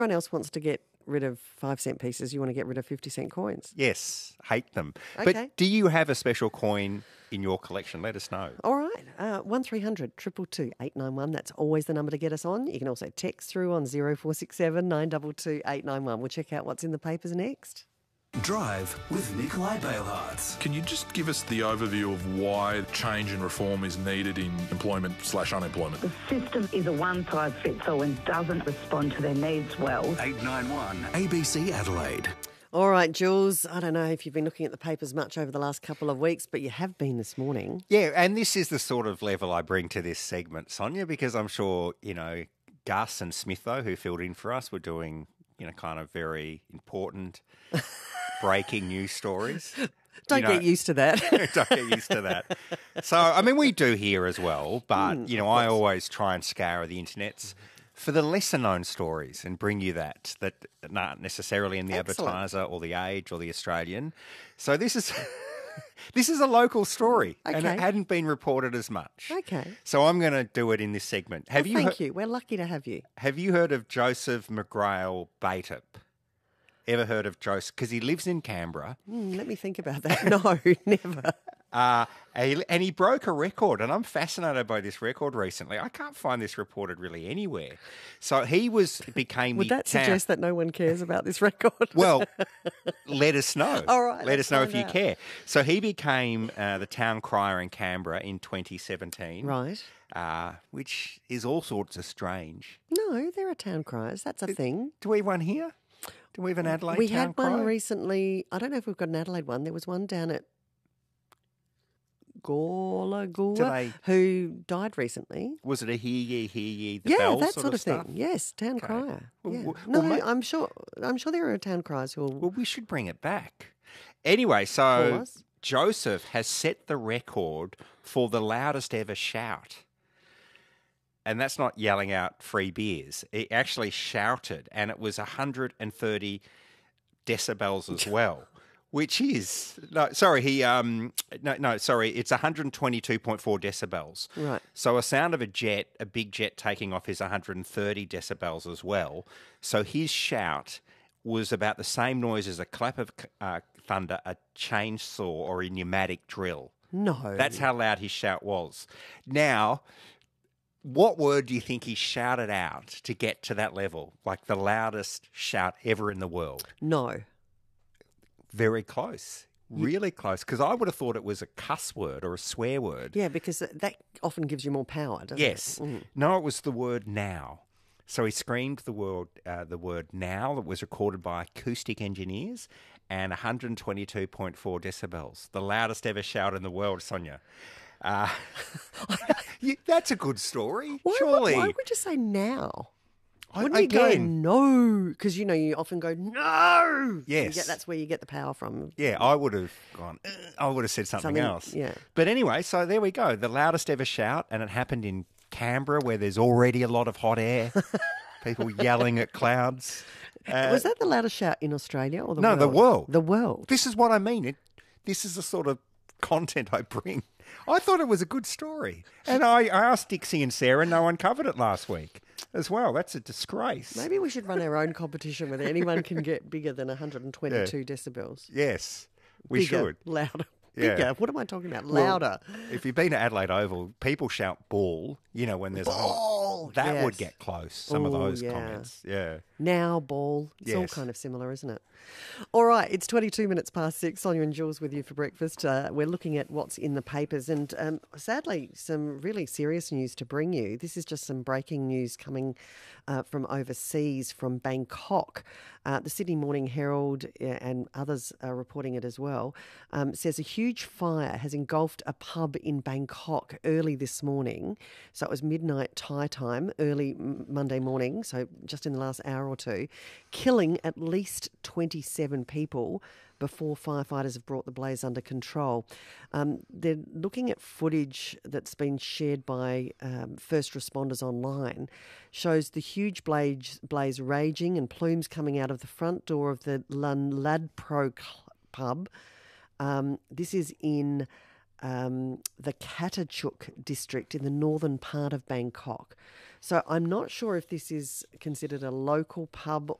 Everyone else wants to get rid of 5-cent pieces. You want to get rid of 50-cent coins. Yes, hate them. Okay. But do you have a special coin in your collection? Let us know. All right. 1300 222 891. That's always the number to get us on. You can also text through on 0467 922 891. We'll check out what's in the papers next. Drive with Nikolai Bailhartz. Can you just give us the overview of why change and reform is needed in employment/unemployment? The system is a one-size-fits-all and doesn't respond to their needs well. 891 ABC Adelaide. All right, Jules, I don't know if you've been looking at the papers much over the last couple of weeks, but you have been this morning. Yeah, and this is the sort of level I bring to this segment, Sonia, because I'm sure, Gus and Smitho, who filled in for us, were doing, kind of very important breaking news stories. Don't get used to that. Don't get used to that. So, I mean, we do here as well, but, I always try and scour the internets for the lesser-known stories and bring you that aren't necessarily in the Advertiser or the Age or the Australian. So this is this is a local story, and it hadn't been reported as much. Okay. So I'm going to do it in this segment. Thank you. We're lucky to have you. Have you heard of Joseph McGrail Bateup? Ever heard of Joseph? Because he lives in Canberra. Let me think about that. No, never. And he broke a record, and I'm fascinated by this record recently. I can't find this reported really anywhere. So he became Would that suggest that no one cares about this record? Well, let us know. All right. Let us know if you care. So he became the town crier in Canberra in 2017. Right. Which is all sorts of strange. No, there are town criers. That's a thing. Do we have one here? Do we have an Adelaide We town had one crier? recently. I don't know if we've got an Adelaide one. There was one down at Gawler, who died recently. Was it a hear ye, the yeah, bells that sort of thing. stuff? Yes, town crier. Well, Yeah. well, I'm sure there are town criers who will. Well, we should bring it back. Anyway, so Joseph has set the record for the loudest ever shout. And that's not yelling out free beers. He actually shouted, and it was 130 decibels as well, which is it's 122.4 decibels. Right. So a sound of a big jet taking off is 130 decibels as well. So his shout was about the same noise as a clap of thunder, a chainsaw, or a pneumatic drill. No. That's how loud his shout was. Now, what word do you think he shouted out to get to that level? Like the loudest shout ever in the world? No. Very close. Really close. Because I would have thought it was a cuss word or a swear word. Yeah, because that often gives you more power, doesn't it? Yes. No, it was the word now. So he screamed the word now that was recorded by acoustic engineers and 122.4 decibels. The loudest ever shout in the world, Sonia. That's a good story, surely. Why would you say now? Wouldn't Again, you go no? Because, you often go no. Yes. That's where you get the power from. Yeah, I would have gone, I would have said something else. Yeah. But anyway, so there we go. The loudest ever shout, and it happened in Canberra where there's already a lot of hot air. People yelling at clouds. Was that the loudest shout in Australia or the world? No, the world. The world. This is what I mean. This is the sort of content I bring. I thought it was a good story. And I asked Dixie and Sarah, and no one covered it last week as well. That's a disgrace. Maybe we should run our own competition where anyone can get bigger than 122 decibels. Yes, we Bigger, should. Louder. Yeah. Bigger. What am I talking about? Louder. Well, if you've been to Adelaide Oval, people shout ball, when there's Ball! that would Yes. get close, some of those yeah. comments. Yeah. Now, ball. It's all Yes. kind of similar, isn't it? All right, it's 22 minutes past 6. Sonia and Jules with you for breakfast. We're looking at what's in the papers and sadly some really serious news to bring you. This is just some breaking news coming from overseas, from Bangkok. The Sydney Morning Herald and others are reporting it as well, says a huge fire has engulfed a pub in Bangkok early this morning. So it was midnight Thai time, early Monday morning, so just in the last hour or two, killing at least 27 people before firefighters have brought the blaze under control. They're looking at footage that's been shared by first responders online, shows the huge blaze raging and plumes coming out of the front door of the Lad Pro pub. This is in the Katachuk district in the northern part of Bangkok. So I'm not sure if this is considered a local pub